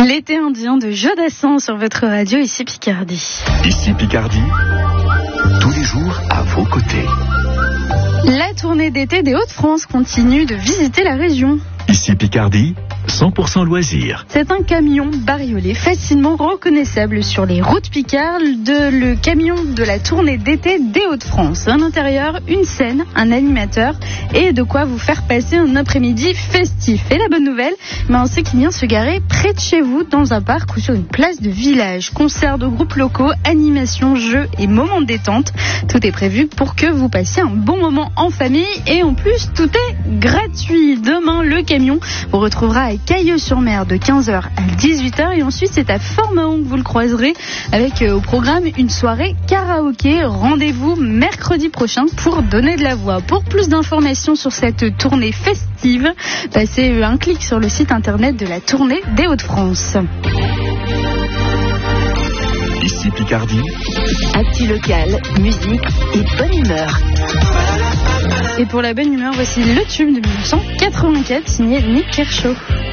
L'été indien de Jodassin sur votre radio, ici Picardie. Ici Picardie, tous les jours à vos côtés. La tournée d'été des Hauts-de-France continue de visiter la région. Ici Picardie, 100% loisirs. C'est un camion bariolé facilement reconnaissable sur les routes picardes, le camion de la tournée d'été des Hauts-de-France. À l'intérieur, une scène, un animateur et de quoi vous faire passer un après-midi festif. Et la bonne nouvelle, on sait qu'il vient se garer près de chez vous, dans un parc ou sur une place de village. Concerts de groupes locaux, animations, jeux et moments de détente. Tout est prévu pour que vous passiez un bon moment en famille et en plus, tout est gratuit. Demain, le camion vous retrouvera à Cailleux-sur-Mer de 15h à 18h et ensuite c'est à Fort-Mahon que vous le croiserez avec au programme une soirée karaoké. Rendez-vous mercredi prochain pour donner de la voix. Pour plus d'informations sur cette tournée festive, passez un clic sur le site internet de la tournée des Hauts-de-France. Ici Picardie, actu local, musique et bonne humeur. Et pour la bonne humeur, voici le tube de 1984 signé Nick Kershaw.